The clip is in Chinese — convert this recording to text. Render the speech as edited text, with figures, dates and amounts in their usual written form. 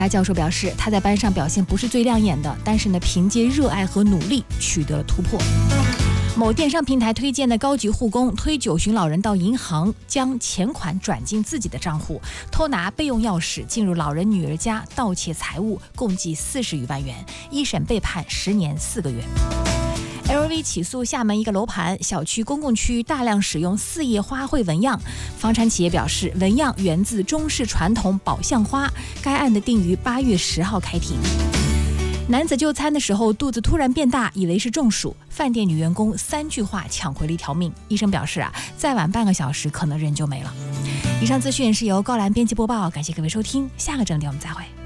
教授表示，他在班上表现不是最亮眼的，但是呢，凭借热爱和努力取得了突破。某电商平台推荐的高级护工推9旬老人到银行，将钱款转进自己的账户，偷拿备用钥匙进入老人女儿家盗窃财物，共计40余万元，一审被判10年4个月。LV 起诉厦门一个楼盘小区公共区大量使用4叶花卉纹样，房产企业表示纹样源自中式传统宝相花。该案的定于8月10号开庭。男子就餐的时候肚子突然变大，以为是中暑，饭店女员工3句话抢回了一条命。医生表示再晚半个小时可能人就没了。以上资讯是由高兰编辑播报，感谢各位收听，下个整点我们再会。